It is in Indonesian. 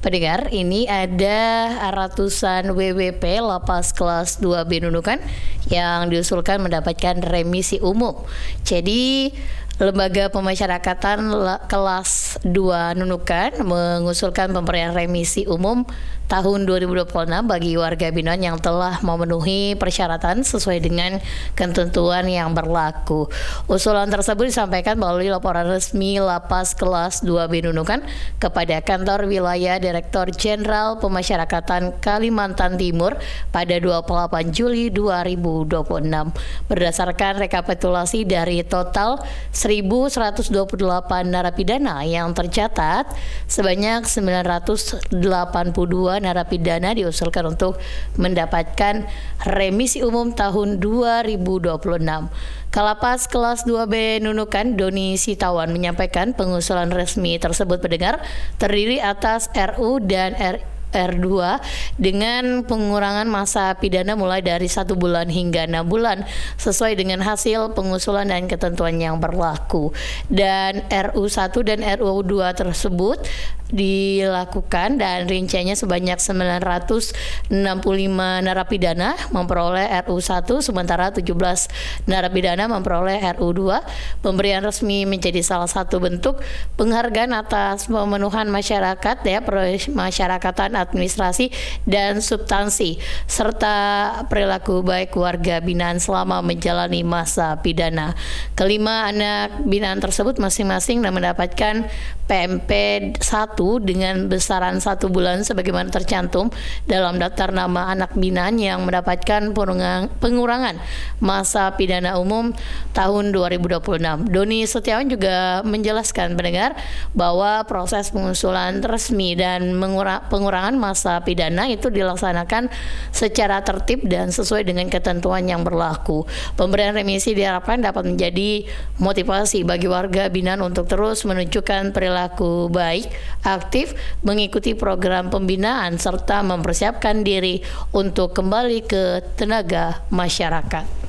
Pendengar, ini ada ratusan WWP Lapas Kelas 2B Nunukan yang diusulkan mendapatkan remisi umum. Jadi, Lembaga Pemasyarakatan Kelas 2 Nunukan mengusulkan pemberian remisi umum tahun 2026 bagi warga binaan yang telah memenuhi persyaratan sesuai dengan ketentuan yang berlaku. Usulan tersebut disampaikan melalui laporan resmi Lapas Kelas 2B Nunukan kepada Kantor Wilayah Direktur Jenderal Pemasyarakatan Kalimantan Timur pada 28 Juli 2026. Berdasarkan rekapitulasi dari total 1.128 narapidana yang tercatat, sebanyak 982 narapidana diusulkan untuk mendapatkan remisi umum tahun 2026. Kalapas Kelas 2B Nunukan, Doni Sitawan, menyampaikan pengusulan resmi tersebut pendengar terdiri atas RU dan R2 dengan pengurangan masa pidana mulai dari 1 bulan hingga 6 bulan sesuai dengan hasil pengusulan dan ketentuan yang berlaku. Dan RU1 dan RU2 tersebut dilakukan dan rinciannya sebanyak 965 narapidana memperoleh RU1 sementara 17 narapidana memperoleh RU2. Pemberian resmi menjadi salah satu bentuk penghargaan atas pemenuhan masyarakat masyarakatan administrasi dan substansi serta perilaku baik warga binaan selama menjalani masa pidana. Kelima anak binaan tersebut masing-masing mendapatkan PMP 1 dengan besaran 1 bulan sebagaimana tercantum dalam daftar nama anak binaan yang mendapatkan pengurangan masa pidana umum tahun 2026. Doni Setiawan juga menjelaskan pendengar bahwa proses pengusulan resmi dan pengurangan masa pidana itu dilaksanakan secara tertib dan sesuai dengan ketentuan yang berlaku. Pemberian remisi diharapkan dapat menjadi motivasi bagi warga binaan untuk terus menunjukkan perilaku baik, aktif, mengikuti program pembinaan serta mempersiapkan diri untuk kembali ke tenaga masyarakat.